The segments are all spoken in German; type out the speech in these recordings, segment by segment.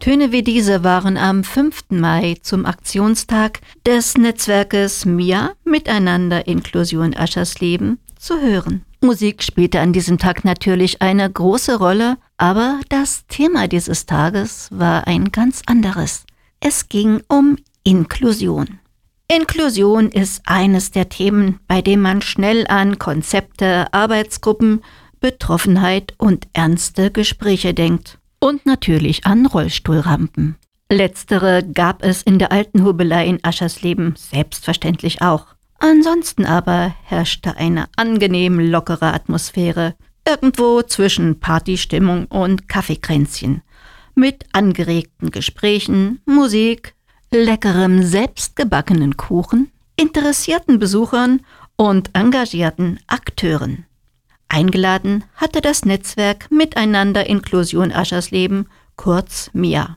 Töne wie diese waren am 5. Mai zum Aktionstag des Netzwerkes MIA Miteinander Inklusion Aschersleben zu hören. Musik spielte an diesem Tag natürlich eine große Rolle, aber das Thema dieses Tages war ein ganz anderes. Es ging um Inklusion. Inklusion ist eines der Themen, bei dem man schnell an Konzepte, Arbeitsgruppen, Betroffenheit und ernste Gespräche denkt. Und natürlich an Rollstuhlrampen. Letztere gab es in der alten Hobelei in Aschersleben selbstverständlich auch. Ansonsten aber herrschte eine angenehm lockere Atmosphäre, irgendwo zwischen Partystimmung und Kaffeekränzchen, mit angeregten Gesprächen, Musik, leckerem selbstgebackenen Kuchen, interessierten Besuchern und engagierten Akteuren. Eingeladen hatte das Netzwerk Miteinander Inklusion Aschersleben, kurz MIA.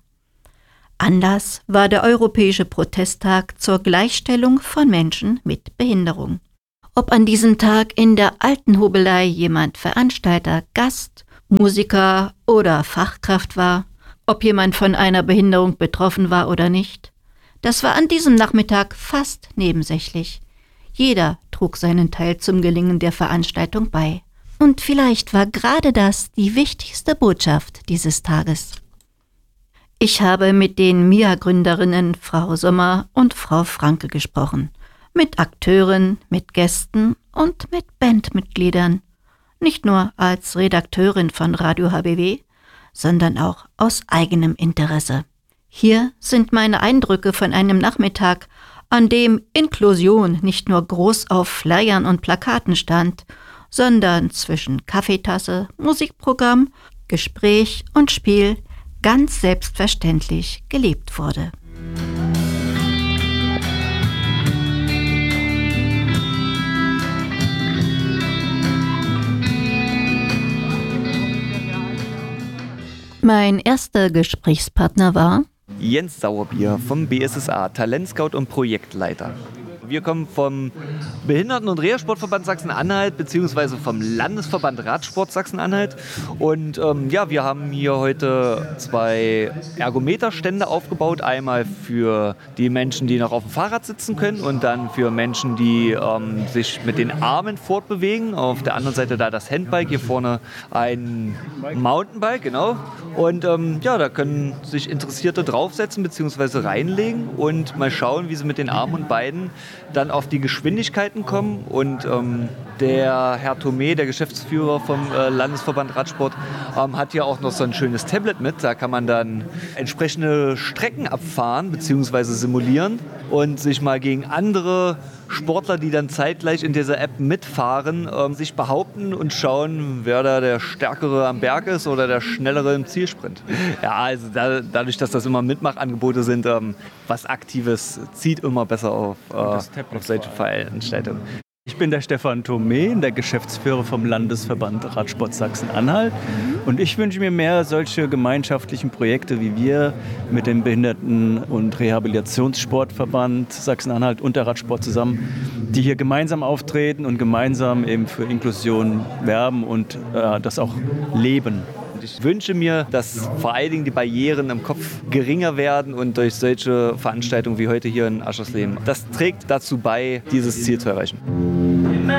Anlass war der Europäische Protesttag zur Gleichstellung von Menschen mit Behinderung. Ob an diesem Tag in der alten Hobelei jemand Veranstalter, Gast, Musiker oder Fachkraft war, ob jemand von einer Behinderung betroffen war oder nicht, das war an diesem Nachmittag fast nebensächlich. Jeder trug seinen Teil zum Gelingen der Veranstaltung bei. Und vielleicht war gerade das die wichtigste Botschaft dieses Tages. Ich habe mit den MIA-Gründerinnen Frau Sommer und Frau Franke gesprochen. Mit Akteuren, mit Gästen und mit Bandmitgliedern. Nicht nur als Redakteurin von Radio HBW, sondern auch aus eigenem Interesse. Hier sind meine Eindrücke von einem Nachmittag, an dem Inklusion nicht nur groß auf Flyern und Plakaten stand, sondern zwischen Kaffeetasse, Musikprogramm, Gespräch und Spiel ganz selbstverständlich gelebt wurde. Mein erster Gesprächspartner war Jens Sauerbier vom BSSA, Talentscout und Projektleiter. Wir kommen vom Behinderten- und Reha-Sportverband Sachsen-Anhalt beziehungsweise vom Landesverband Radsport Sachsen-Anhalt. Und wir haben hier heute 2 Ergometerstände aufgebaut. Einmal für die Menschen, die noch auf dem Fahrrad sitzen können und dann für Menschen, die sich mit den Armen fortbewegen. Auf der anderen Seite da das Handbike, hier vorne ein Mountainbike, genau. Und da können sich Interessierte draufsetzen bzw. reinlegen und mal schauen, wie sie mit den Armen und Beinen dann auf die Geschwindigkeiten kommen. Und der Herr Thomé, der Geschäftsführer vom Landesverband Radsport, hat hier auch noch so ein schönes Tablet mit. Da kann man dann entsprechende Strecken abfahren bzw. simulieren und sich mal gegen andere Sportler, die dann zeitgleich in dieser App mitfahren, sich behaupten und schauen, wer da der Stärkere am Berg ist oder der Schnellere im Zielsprint. Ja, also dadurch, dass das immer Mitmachangebote sind, was Aktives zieht immer besser auf solche Veranstaltungen. Ich bin der Stefan Thomé, der Geschäftsführer vom Landesverband Radsport Sachsen-Anhalt. Und ich wünsche mir mehr solche gemeinschaftlichen Projekte wie wir mit dem Behinderten- und Rehabilitationssportverband Sachsen-Anhalt und der Radsport zusammen, die hier gemeinsam auftreten und gemeinsam eben für Inklusion werben und das auch leben. Ich wünsche mir, dass vor allen Dingen die Barrieren im Kopf geringer werden und durch solche Veranstaltungen wie heute hier in Aschersleben, das trägt dazu bei, dieses Ziel zu erreichen.